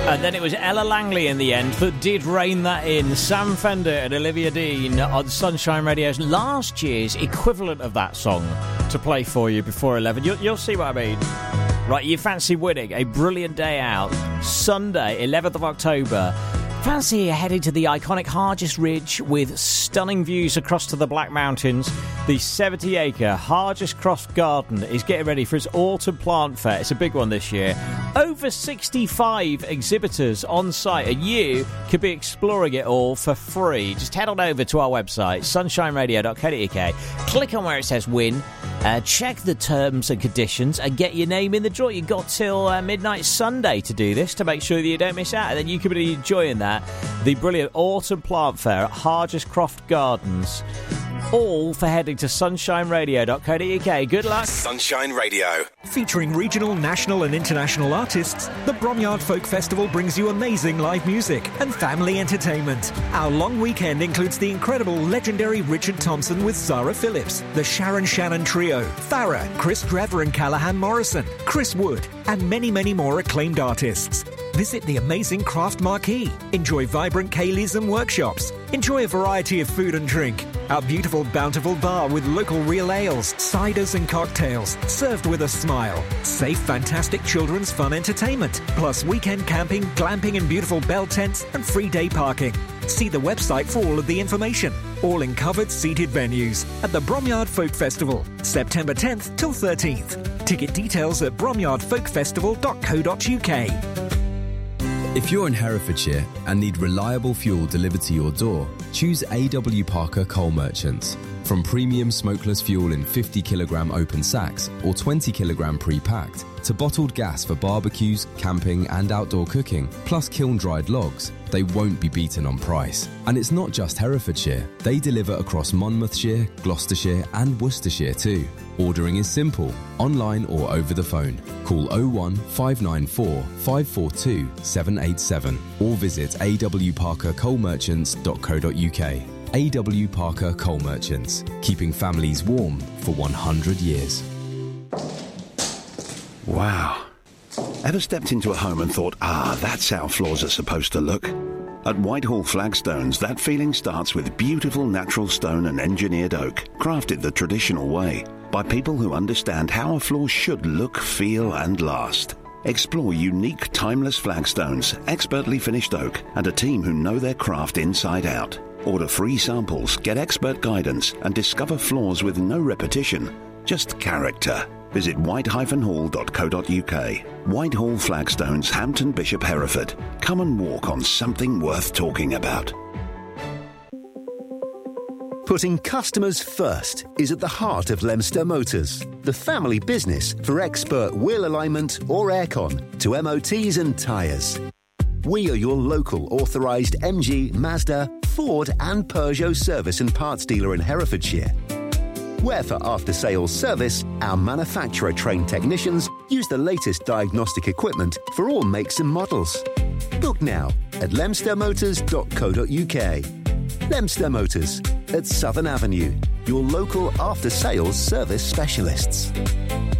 And then it was Ella Langley in the end that did rein that in. Sam Fender and Olivia Dean on Sunshine Radio's last year's equivalent of that song to play for you before 11. You'll see what I mean. Right, you fancy winning a brilliant day out, Sunday, 11th of October. Fancy heading to the iconic Hargest Ridge with stunning views across to the Black Mountains. The 70-acre Hargest Croft Garden is getting ready for its autumn plant fair. It's a big one this year. Over 65 exhibitors on site, and you could be exploring it all for free. Just head on over to our website, sunshineradio.co.uk. Click on where it says win. Check the terms and conditions and get your name in the draw. You've got till midnight Sunday to do this to make sure that you don't miss out. And then you can be enjoying that. The brilliant autumn plant fair at Hargest Croft Gardens. All for heading to sunshineradio.co.uk. Good luck. Sunshine Radio. Featuring regional, national and international artists, the Bromyard Folk Festival brings you amazing live music and family entertainment. Our long weekend includes the incredible legendary Richard Thompson with Zara Phillips, the Sharon Shannon Trio, Farrah, Chris Trevor and Callahan Morrison, Chris Wood, and many, many more acclaimed artists. Visit the amazing Craft Marquee. Enjoy vibrant Kayleys and workshops. Enjoy a variety of food and drink. Our beautiful Bountiful Bar with local real ales, ciders and cocktails, served with a smile. Safe, fantastic children's fun entertainment. Plus weekend camping, glamping and beautiful bell tents and free day parking. See the website for all of the information. All in covered seated venues at the Bromyard Folk Festival, September 10th till 13th. Ticket details at bromyardfolkfestival.co.uk. If you're in Herefordshire and need reliable fuel delivered to your door, choose A.W. Parker Coal Merchants. From premium smokeless fuel in 50kg open sacks or 20kg pre-packed, to bottled gas for barbecues, camping and outdoor cooking, plus kiln-dried logs, they won't be beaten on price. And it's not just Herefordshire. They deliver across Monmouthshire, Gloucestershire and Worcestershire too. Ordering is simple, online or over the phone. Call 01 594 542 787 or visit awparkercoalmerchants.co.uk. A.W. Parker Coal Merchants, keeping families warm for 100 years. Wow. Ever stepped into a home and thought, that's how floors are supposed to look? At Whitehall Flagstones, that feeling starts with beautiful natural stone and engineered oak, crafted the traditional way, by people who understand how a floor should look, feel and last. Explore unique, timeless flagstones, expertly finished oak, and a team who know their craft inside out. Order free samples, get expert guidance, and discover floors with no repetition, just character. Visit white-hall.co.uk. Whitehall Flagstones, Hampton Bishop, Hereford. Come and walk on something worth talking about. Putting customers first is at the heart of Lemster Motors, the family business for expert wheel alignment or aircon to MOTs and tyres. We are your local authorised MG, Mazda, Ford and Peugeot service and parts dealer in Herefordshire, where for after-sales service, our manufacturer-trained technicians use the latest diagnostic equipment for all makes and models. Book now at lemstermotors.co.uk. Lemster Motors at Southern Avenue, your local after-sales service specialists.